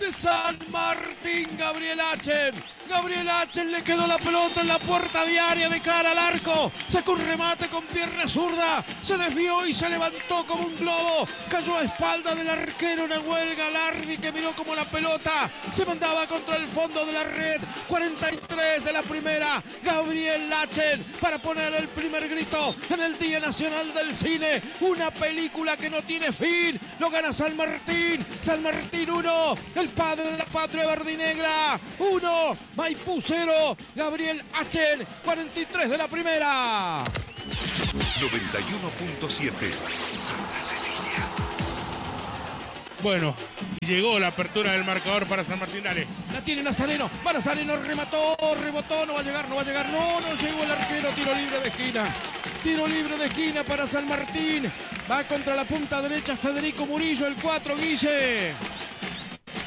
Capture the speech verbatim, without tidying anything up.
de San Martín, Gabriel Achen. Gabriel Achen le quedó la pelota en la puerta diaria de cara al arco. Sacó un remate con pierna zurda. Se desvió y se levantó como un globo. Cayó a espalda del arquero Nahuel Galardi, que miró como la pelota se mandaba contra el fondo de la red. cuarenta y tres de la primera. Gabriel Achen para poner el primer grito en el Día Nacional del Cine. Una película que no tiene fin. Lo gana San Martín. San Martín uno. El padre de la patria verdinegra uno. Maipú cero. Gabriel Achen. cuarenta y tres de la primera. noventa y uno punto siete. Santa Cecilia. Bueno, llegó la apertura del marcador para San Martín. Dale. La tiene Nazareno. Va Nazareno, remató, rebotó. No va a llegar, no va a llegar. No, no llegó el arquero. Tiro libre de esquina. Tiro libre de esquina para San Martín. Va contra la punta derecha Federico Murillo, el cuatro, Guille.